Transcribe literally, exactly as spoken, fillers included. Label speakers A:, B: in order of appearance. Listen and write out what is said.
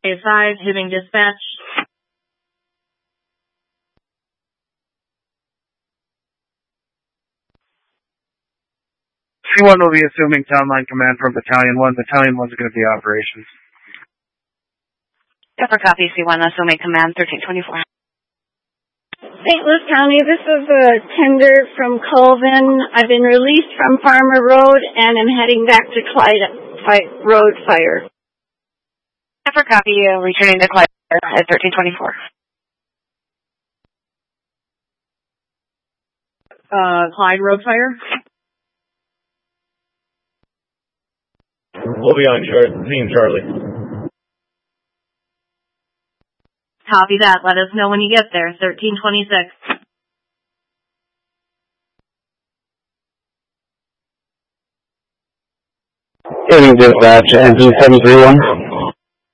A: five, Hibbing Dispatch.
B: C one will be assuming town line command from Battalion one. Battalion one's going to be operations.
C: Pepper copy, C one, assuming command, thirteen twenty-four.
D: Saint Louis County, this is a tender from Colvin. I've been released from Farmer Road and am heading back to Clyde Road Fire.
C: Pepper copy, uh, returning to Clyde at thirteen twenty-four.
A: Uh, Clyde Road Fire.
E: We'll be on Char- Team Charlie.
A: Copy that. Let us know when you get there. thirteen twenty-six.
B: Hibbing Dispatch, engine seven three one.